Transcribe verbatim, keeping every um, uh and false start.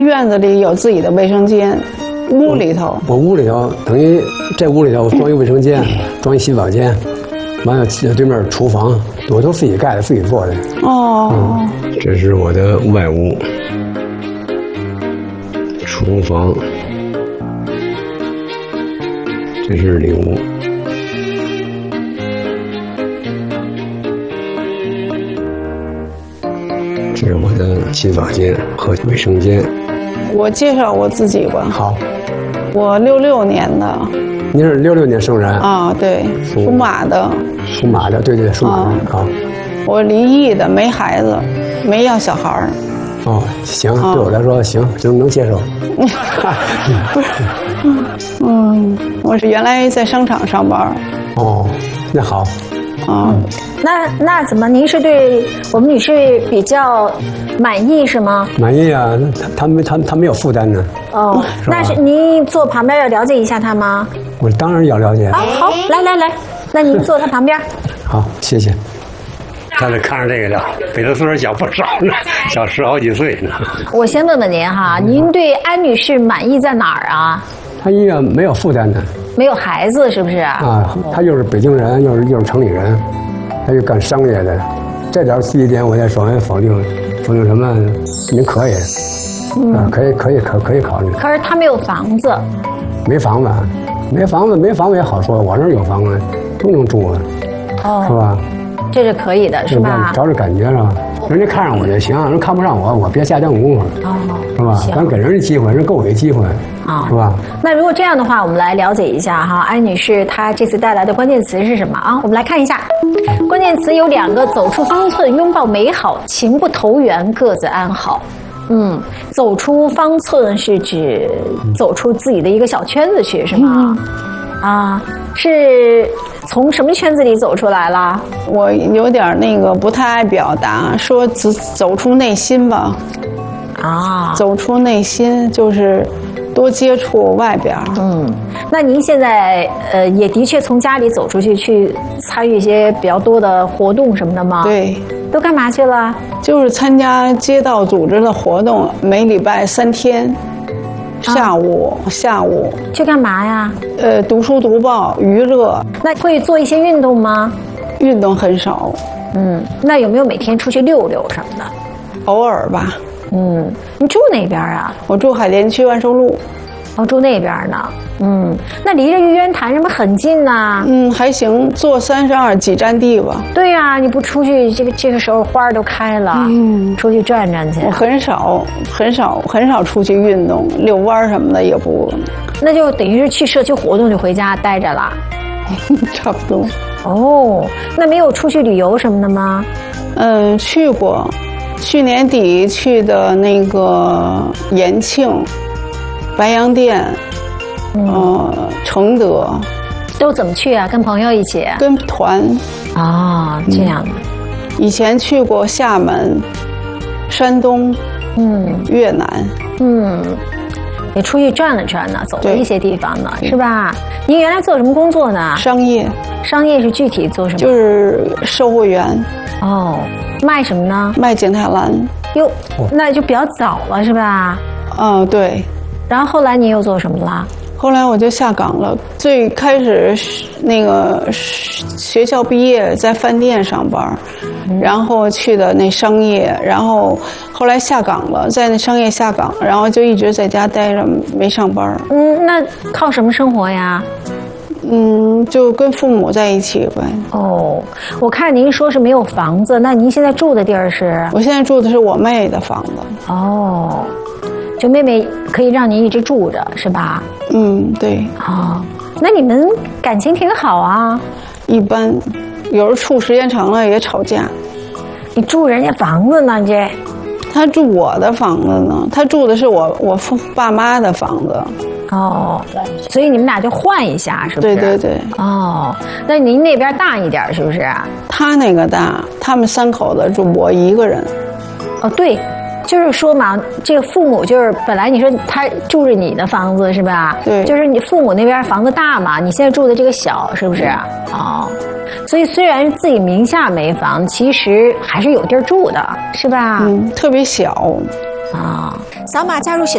院子里有自己的卫生间，屋里头。 我屋里头等于这屋里头装一卫生间，装一洗澡间，完了对面厨房，我都自己盖的，自己做的。 哦、 嗯，这是我的外屋，厨房，这是里屋。这是我的洗澡间和卫生间。 我介绍我自己吧。 好， 我六六年的。 您是六六年生人啊？对，属马的。 属马的，对对，属马的。啊， 我离异的，没孩子，没要小孩儿。 哦，行，啊、对我来说行，就能接受。 不是，嗯，我是原来在商场上班。 哦，那好。 啊、嗯， 那那怎么？您是对我们女士比较满意是吗？ 满意啊，他他没他他没有负担呢。 哦，是那是您坐旁边要了解一下他吗？ 我当然要了解。 啊，好，来来来，那您坐他旁边。 好，谢谢。他这看着这个了，比他岁数小不少呢，小十好几岁呢。 我先问问您哈，您对安女士满意在哪儿啊？ 她一个没有负担的。 没有孩子是不是啊？他又是北京人，又是又是城里人，他又干商业的，这点第一点我在首先否定，否定什么？您可以，嗯、啊，可以可以可可以考虑。 可是他没有房子， 没房子，没房子没房子也好说，我这儿有房子，都能住啊，哦，是吧？ 这是可以的，是吧？ 找着感觉是吧？人家看上我就行，人看不上我，我别瞎耽误功夫，哦，是吧？咱给人家机会，人给我一机会，啊，是吧？ 那如果这样的话，我们来了解一下哈，安女士她这次带来的关键词是什么啊？我们来看一下，关键词有两个：走出方寸，拥抱美好，情不投缘，各自安好。嗯，走出方寸是指走出自己的一个小圈子去，是吗？嗯、啊，是从什么圈子里走出来了？ 我有点那个不太爱表达，说走走出内心吧。啊，走出内心就是多接触外边。 嗯，那您现在呃也的确从家里走出去，去参与一些比较多的活动什么的吗？ 对。 都干嘛去了？ 就是参加街道组织的活动，每礼拜三天，下午、啊、下午去干嘛呀？ 呃，读书读报，娱乐。 那会做一些运动吗？ 运动很少。 嗯，那有没有每天出去溜溜什么的？ 偶尔吧。 嗯，你住哪边啊？ 我住海淀区万寿路。 哦，住那边呢。嗯，那离着玉渊潭什么很近呐、啊？ 嗯，还行，坐三十二几站地吧。 对呀、啊，你不出去，这个这个时候花都开了，嗯，出去转转去。 我很少很少很少出去运动，遛弯什么的也不。 那就等于是去社区活动就回家待着了， 差不多。 哦，那没有出去旅游什么的吗？ 嗯，去过，去年底去的那个延庆。白洋淀，嗯、呃，承德， 都怎么去啊？跟朋友一起？ 跟团。 啊、哦，这样的、 嗯。以前去过厦门、山东，嗯，越南， 嗯，也出去转了转呢，走了一些地方呢，是吧？您原来做什么工作呢？ 商业。 商业是具体做什么？ 就是售货员。 哦，卖什么呢？ 卖景泰蓝。 哟，那就比较早了，是吧？ 嗯，对。 然后后来你又做什么了？ 后来我就下岗了。最开始那个学校毕业在饭店上班，嗯、然后去的那商业，然后后来下岗了，在那商业下岗，然后就一直在家待着，没上班。 嗯，那靠什么生活呀？ 嗯，就跟父母在一起呗。 哦，我看您说是没有房子，那您现在住的地儿是？ 我现在住的是我妹的房子。 哦。就妹妹可以让您一直住着，是吧？ 嗯，对。 哦，那你们感情挺好啊？ 一般，有时候处时间长了也吵架。 你住人家房子呢？这， 他住我的房子呢，他住的是我我父爸妈的房子。 哦，所以你们俩就换一下，是不是？ 对对对。 哦，那您那边大一点，是不是？ 他那个大，他们三口子住我一个人。 哦，对。就是说嘛，这个父母就是本来你说他住着你的房子是吧？ 对， 就是你父母那边房子大嘛，你现在住的这个小是不是？哦，所以虽然自己名下没房，其实还是有地儿住的，是吧？ 嗯，特别小。 啊，扫码加入写。